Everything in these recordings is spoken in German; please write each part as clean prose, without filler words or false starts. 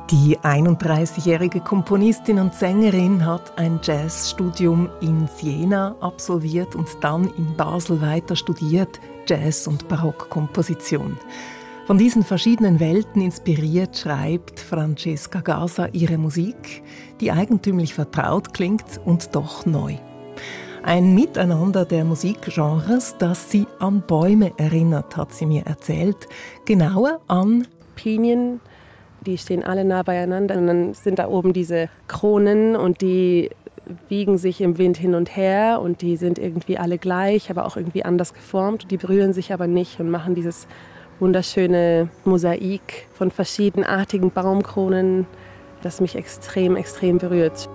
Die 31-jährige Komponistin und Sängerin hat ein Jazzstudium in Siena absolviert und dann in Basel weiter studiert, Jazz- und Barockkomposition. Von diesen verschiedenen Welten inspiriert schreibt Francesca Gasa ihre Musik, die eigentümlich vertraut klingt und doch neu. Ein Miteinander der Musikgenres, das sie an Bäume erinnert, hat sie mir erzählt. Genauer an Pinien. Die stehen alle nah beieinander und dann sind da oben diese Kronen und die wiegen sich im Wind hin und her und die sind irgendwie alle gleich, aber auch irgendwie anders geformt. Die berühren sich aber nicht und machen dieses wunderschöne Mosaik von verschiedenartigen Baumkronen, das mich extrem, extrem berührt.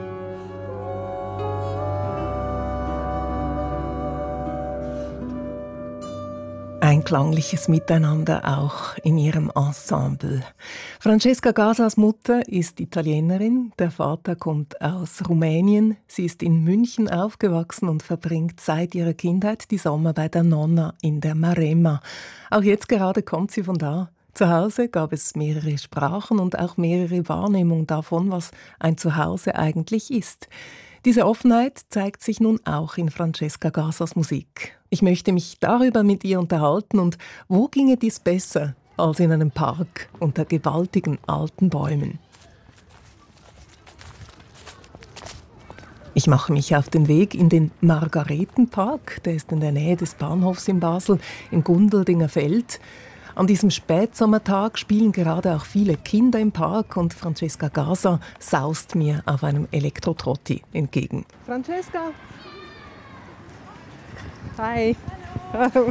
Ein klangliches Miteinander auch in ihrem Ensemble. Francesca Gasas Mutter ist Italienerin, der Vater kommt aus Rumänien. Sie ist in München aufgewachsen und verbringt seit ihrer Kindheit die Sommer bei der Nonna in der Maremma. Auch jetzt gerade kommt sie von da. Zu Hause gab es mehrere Sprachen und auch mehrere Wahrnehmungen davon, was ein Zuhause eigentlich ist. Diese Offenheit zeigt sich nun auch in Francesca Gasas Musik. Ich möchte mich darüber mit ihr unterhalten und wo ginge dies besser als in einem Park unter gewaltigen alten Bäumen. Ich mache mich auf den Weg in den Margaretenpark, der ist in der Nähe des Bahnhofs in Basel, im Gundeldinger Feld. An diesem Spätsommertag spielen gerade auch viele Kinder im Park und Francesca Gasa saust mir auf einem Elektrotrotti entgegen. Francesca! Hi! Hallo!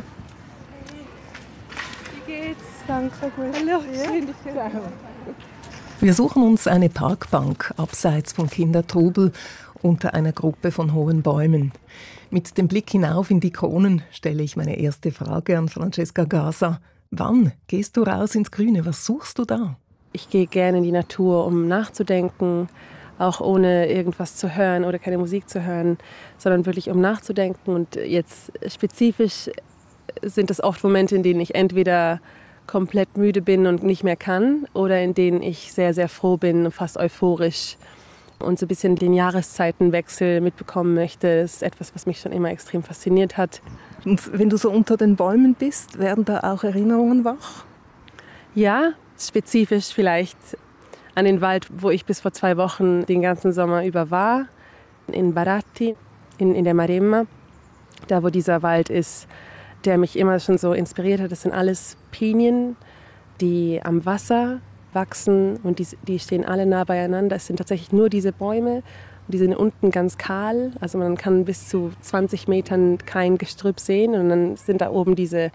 Wie geht's? Danke, gut. Hallo, schön, dich zu sehen. Wir suchen uns eine Parkbank abseits von Kindertrubel unter einer Gruppe von hohen Bäumen. Mit dem Blick hinauf in die Kronen stelle ich meine erste Frage an Francesca Gasa. Wann gehst du raus ins Grüne? Was suchst du da? Ich gehe gerne in die Natur, um nachzudenken, auch ohne irgendwas zu hören oder keine Musik zu hören, sondern wirklich um nachzudenken. Und jetzt spezifisch sind es oft Momente, in denen ich entweder komplett müde bin und nicht mehr kann oder in denen ich sehr, sehr froh bin, fast euphorisch und so ein bisschen den Jahreszeitenwechsel mitbekommen möchte. Das ist etwas, was mich schon immer extrem fasziniert hat. Und wenn du so unter den Bäumen bist, werden da auch Erinnerungen wach? Ja, spezifisch vielleicht an den Wald, wo ich bis vor 2 Wochen den ganzen Sommer über war, in Baratti, in der Maremma, da wo dieser Wald ist, der mich immer schon so inspiriert hat. Das sind alles Pinien, die am Wasser wachsen und die stehen alle nah beieinander. Es sind tatsächlich nur diese Bäume. Die sind unten ganz kahl, also man kann bis zu 20 Metern kein Gestrüpp sehen und dann sind da oben diese